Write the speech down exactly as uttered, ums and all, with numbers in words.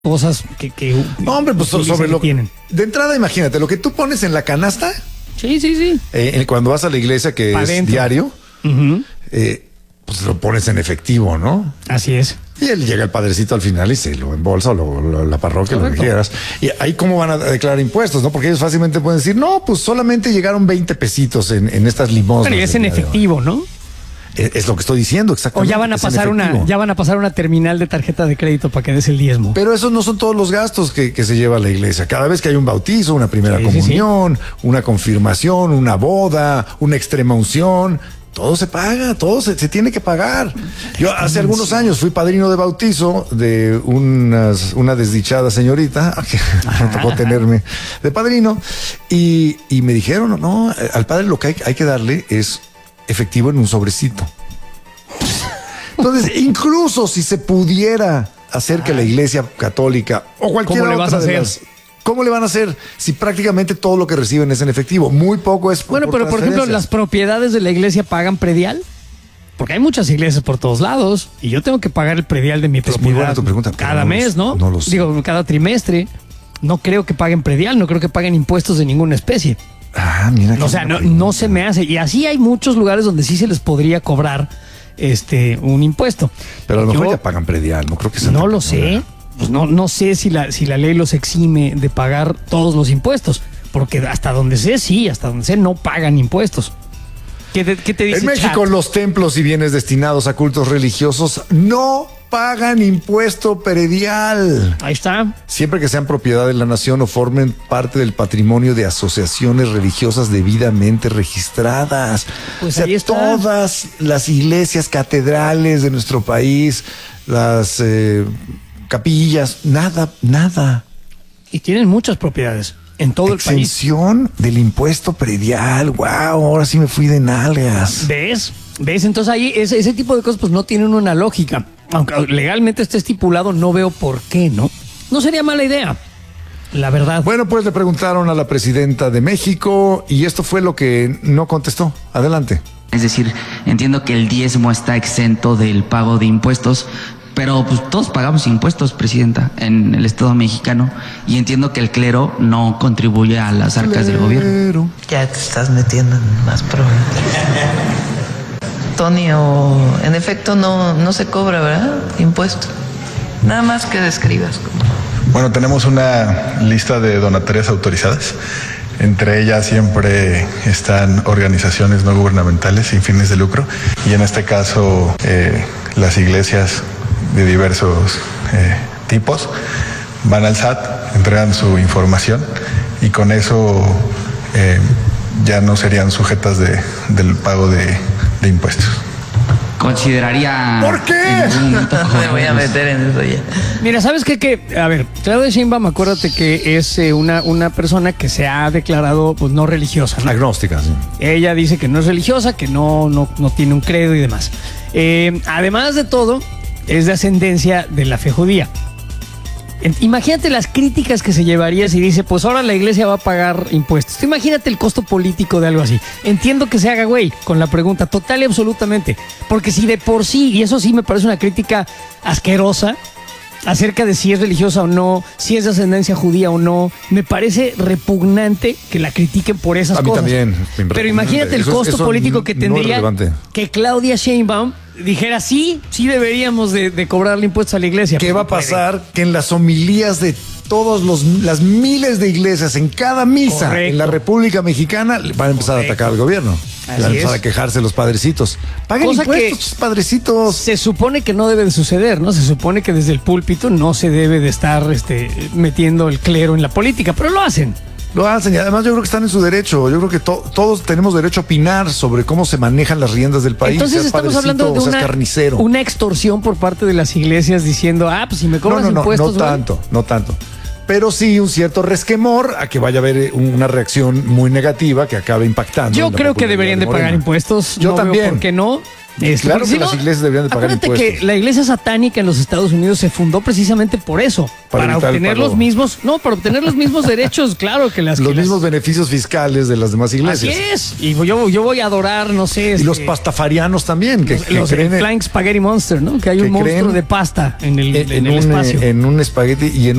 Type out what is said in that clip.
cosas que, que no, hombre, pues sobre lo que tienen. De entrada, imagínate, lo que tú pones en la canasta. Sí, sí, sí. Eh, cuando vas a la iglesia, que Pa' es dentro. diario, Uh-huh. eh, pues lo pones en efectivo, ¿no? Así es. Y él llega el padrecito al final y se lo embolsa, o lo, lo- la parroquia, lo que Correcto. quieras. Y ahí cómo van a declarar impuestos, ¿no? Porque ellos fácilmente pueden decir, no, pues solamente llegaron veinte pesitos en, en estas limosnas. Pero ya es del en día de hoy. efectivo, ¿no? Es, es lo que estoy diciendo, O exactamente. ya van a es en pasar una, efectivo. ya van a pasar una terminal de tarjeta de crédito para que des el diezmo. Pero esos no son todos los gastos que, que se lleva a la iglesia. Cada vez que hay un bautizo, una primera Sí, sí, comunión, una confirmación, una boda, una extrema unción, todo se paga, todo se, se tiene que pagar. Yo hace algunos años fui padrino de bautizo de unas, una desdichada señorita, que me tocó tenerme de padrino, y, y me dijeron, no, al padre lo que hay, hay que darle es efectivo en un sobrecito. Entonces, incluso si se pudiera hacer que la iglesia católica o cualquier ¿Cómo le otra vas a de hacer? las- ¿Cómo le van a hacer si prácticamente todo lo que reciben es en efectivo? Muy poco es por, Bueno, pero por ejemplo, transferencias. las propiedades de la iglesia pagan predial. Porque hay muchas iglesias por todos lados y yo tengo que pagar el predial de mi muy propiedad buena tu pregunta, pero cada no lo mes, sé, ¿no? no lo sé. Digo, cada trimestre. No creo que paguen predial, no creo que paguen impuestos de ninguna especie. Ah, mira. qué O sea, buena no, pregunta. no se me hace. Y así hay muchos lugares donde sí se les podría cobrar este un impuesto. Pero a lo mejor Yo ya pagan predial, no creo que sea no tan- lo sé. Pues no, no sé si la, si la ley los exime de pagar todos los impuestos. Porque hasta donde sé, sí, hasta donde sé, no pagan impuestos. ¿Qué te, qué te dice En México, chat? los templos y bienes destinados a cultos religiosos no pagan impuesto predial. Ahí está. Siempre que sean propiedad de la nación o formen parte del patrimonio de asociaciones religiosas debidamente registradas. Pues o sea, ahí está. todas las iglesias, catedrales de nuestro país, las eh, capillas, nada, nada. Y tienen muchas propiedades en todo el país. Exención del impuesto predial. Wow, ahora sí me fui de nalgas. ¿Ves? ¿Ves? Entonces ahí ese, ese tipo de cosas pues no tienen una lógica. Aunque legalmente esté estipulado, no veo por qué, ¿no? No sería mala idea, la verdad. Bueno, pues le preguntaron a la presidenta de México y esto fue lo que no contestó. Adelante. Es decir, entiendo que el diezmo está exento del pago de impuestos, pero pues todos pagamos impuestos, presidenta, en el Estado mexicano, y entiendo que el clero no contribuye a las arcas del gobierno. Pero Ya te estás metiendo en más problemas. Tony, o en efecto no, no se cobra, ¿verdad? Impuesto. Nada más que describas. Bueno, tenemos una lista de donatarias autorizadas. Entre ellas siempre están organizaciones no gubernamentales sin fines de lucro y en este caso eh, las iglesias de diversos eh, tipos van al S A T, entregan su información y con eso eh, ya no serían sujetas de, del pago de, de impuestos. Consideraría... ¿Por qué? en algún momento No me voy a cobrarlos. meter en eso ya. Mira, ¿sabes qué? Que, a ver, Claudia Sheinbaum, acuérdate que es eh, una, una persona que se ha declarado pues no religiosa, ¿no? agnóstica, sí. Ella dice que no es religiosa, que no, no, no tiene un credo y demás. Eh, además de todo, es de ascendencia de la fe judía. En- Imagínate las críticas que se llevaría si dice, pues ahora la iglesia va a pagar impuestos. Tú imagínate el costo político de algo así. Entiendo que se haga güey con la pregunta, total y absolutamente. Porque si de por sí, y eso sí me parece una crítica asquerosa, acerca de si es religiosa o no, si es de ascendencia judía o no, me parece repugnante que la critiquen por esas A mí cosas. también, me Pero repugnante. imagínate el Eso- costo eso político que no es tendría relevante. que Claudia Sheinbaum dijera sí, sí deberíamos de, de cobrarle impuestos a la iglesia. ¿Qué Pues va a no puede. pasar? Que en las homilías de todas las miles de iglesias, en cada misa Correcto. en la República Mexicana, van a empezar Correcto. a atacar al gobierno. Así van a empezar es. a quejarse los padrecitos. Paguen Cosa impuestos, que- padrecitos. Se supone que no debe de suceder, ¿no? Se supone que desde el púlpito no se debe de estar este, metiendo el clero en la política, pero lo hacen. Lo hacen y además yo creo que están en su derecho. Yo creo que to- todos tenemos derecho a opinar sobre cómo se manejan las riendas del país. Entonces seas estamos padrecito hablando de o seas una, carnicero. una extorsión por parte de las iglesias diciendo, ah, pues si me No, cobras no, no, impuestos, no güey. tanto, no tanto. Pero sí un cierto resquemor a que vaya a haber una reacción muy negativa que acabe impactando. Yo en la creo que popularidad deberían de Morena. pagar impuestos. Yo no también. Veo ¿Por qué no? Este, Claro porque que si las iglesias deberían de pagar acuérdate impuestos. que la iglesia satánica en los Estados Unidos se fundó precisamente por eso, Para para, evitar el obtener pago. los mismos, no, para obtener los mismos derechos, claro que las Los que las- mismos beneficios fiscales de las demás Así iglesias. es. Y yo, yo voy a adorar, no sé. Y este, los pastafarianos también, que, los, que los creen en- Flying Spaghetti Monster, ¿no? Que hay que un monstruo creen de pasta en el, en, en en el un, espacio. en un espagueti y en